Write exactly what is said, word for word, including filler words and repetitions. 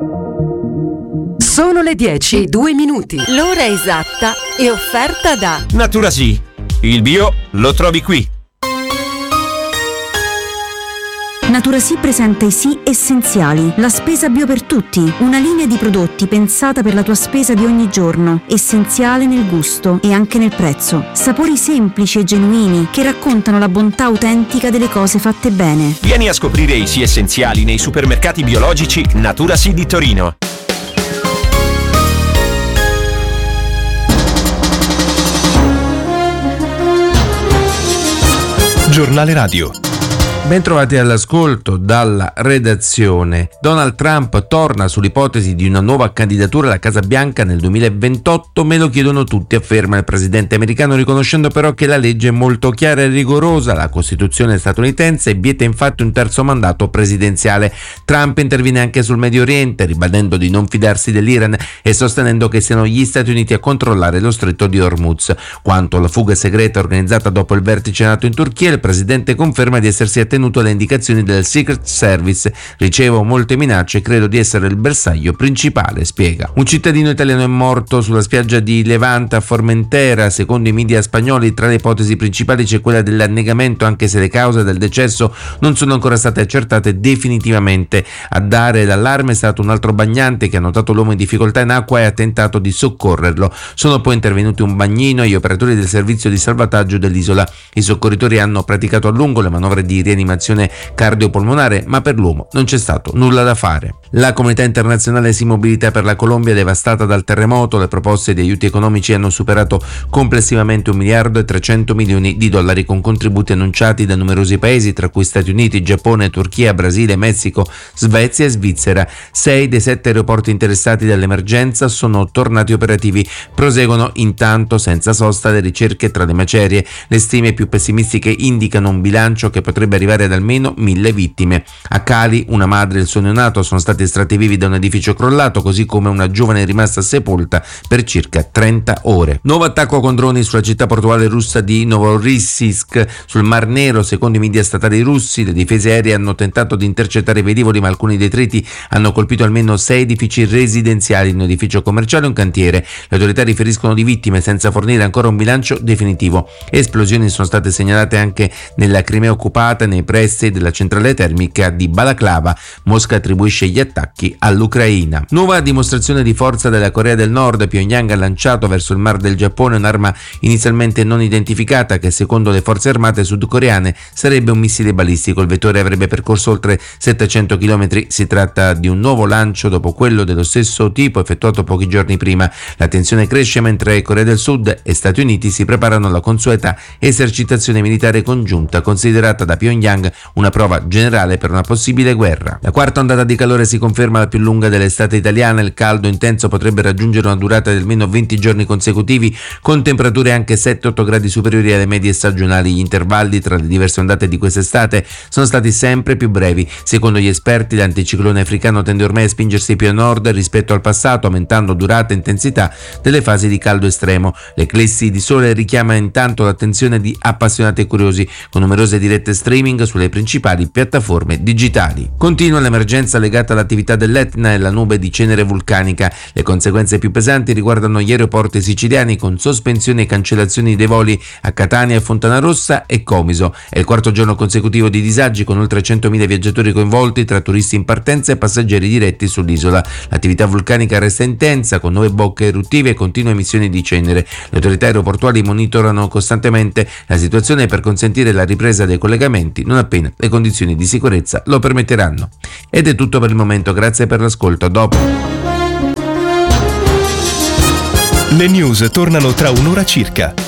Sono le dieci e due minuti. L'ora esatta è offerta da Naturasì. Il bio lo trovi qui. Naturasì presenta i Sì Essenziali, la spesa bio per tutti, una linea di prodotti pensata per la tua spesa di ogni giorno, essenziale nel gusto e anche nel prezzo. Sapori semplici e genuini che raccontano la bontà autentica delle cose fatte bene. Vieni a scoprire i Sì Essenziali nei supermercati biologici Naturasì di Torino. Giornale Radio. Bentrovati all'ascolto dalla redazione. Donald Trump torna sull'ipotesi di una nuova candidatura alla Casa Bianca nel duemilaventotto, me lo chiedono tutti, afferma il presidente americano, riconoscendo però che la legge è molto chiara e rigorosa. La Costituzione statunitense vieta infatti un terzo mandato presidenziale. Trump interviene anche sul Medio Oriente, ribadendo di non fidarsi dell'Iran e sostenendo che siano gli Stati Uniti a controllare lo stretto di Hormuz. Quanto alla fuga segreta organizzata dopo il vertice NATO in Turchia, il presidente conferma di essersi attenuto alle indicazioni del Secret Service. Ricevo molte minacce, credo di essere il bersaglio principale, spiega. Un cittadino italiano è morto sulla spiaggia di Levante a Formentera. Secondo i media spagnoli, tra le ipotesi principali c'è quella dell'annegamento, anche se le cause del decesso non sono ancora state accertate definitivamente. A dare l'allarme è stato un altro bagnante che ha notato l'uomo in difficoltà in acqua e ha tentato di soccorrerlo. Sono poi intervenuti un bagnino e gli operatori del servizio di salvataggio dell'isola. I soccorritori hanno praticato a lungo le manovre di rianimazione cardiopolmonare, ma per l'uomo non c'è stato nulla da fare. La comunità internazionale si mobilita per la Colombia devastata dal terremoto. Le proposte di aiuti economici hanno superato complessivamente un miliardo e trecento milioni di dollari, con contributi annunciati da numerosi paesi, tra cui Stati Uniti, Giappone, Turchia, Brasile, Messico, Svezia e Svizzera. Sei dei sette aeroporti interessati dall'emergenza sono tornati operativi. Proseguono intanto senza sosta le ricerche tra le macerie. Le stime più pessimistiche indicano un bilancio che potrebbe arrivare ad almeno mille vittime. A Cali una madre e il suo neonato sono stati estratti vivi da un edificio crollato, così come una giovane rimasta sepolta per circa trenta ore. Nuovo attacco con droni sulla città portuale russa di Novorossiysk sul Mar Nero. Secondo i media statali russi, le difese aeree hanno tentato di intercettare i velivoli, ma alcuni detriti hanno colpito almeno sei edifici residenziali, un edificio commerciale e un cantiere. Le autorità riferiscono di vittime senza fornire ancora un bilancio definitivo. Esplosioni sono state segnalate anche nella Crimea occupata, nei pressi della centrale termica di Balaklava. Mosca attribuisce gli attacchi all'Ucraina. Nuova dimostrazione di forza della Corea del Nord. Pyongyang ha lanciato verso il Mar del Giappone un'arma inizialmente non identificata che secondo le forze armate sudcoreane sarebbe un missile balistico. Il vettore avrebbe percorso oltre settecento chilometri. Si tratta di un nuovo lancio dopo quello dello stesso tipo effettuato pochi giorni prima. La tensione cresce mentre Corea del Sud e Stati Uniti si preparano alla consueta esercitazione militare congiunta, considerata da Pyongyang una prova generale per una possibile guerra. La quarta ondata di calore si conferma la più lunga dell'estate italiana. Il caldo intenso potrebbe raggiungere una durata di almeno venti giorni consecutivi, con temperature anche sette otto gradi superiori alle medie stagionali. Gli intervalli tra le diverse ondate di quest'estate sono stati sempre più brevi. Secondo gli esperti, l'anticiclone africano tende ormai a spingersi più a nord rispetto al passato, aumentando durata e intensità delle fasi di caldo estremo. L'eclissi di sole richiama intanto l'attenzione di appassionati e curiosi, con numerose dirette streaming sulle principali piattaforme digitali. Continua l'emergenza legata all'attività dell'Etna e la nube di cenere vulcanica. Le conseguenze più pesanti riguardano gli aeroporti siciliani, con sospensioni e cancellazioni dei voli a Catania, Fontanarossa e Comiso. È il quarto giorno consecutivo di disagi, con oltre centomila viaggiatori coinvolti tra turisti in partenza e passeggeri diretti sull'isola. L'attività vulcanica resta intensa, con nuove bocche eruttive e continue emissioni di cenere. Le autorità aeroportuali monitorano costantemente la situazione per consentire la ripresa dei collegamenti non appena le condizioni di sicurezza lo permetteranno. Ed è tutto per il momento, grazie per l'ascolto. Dopo le news tornano tra un'ora circa.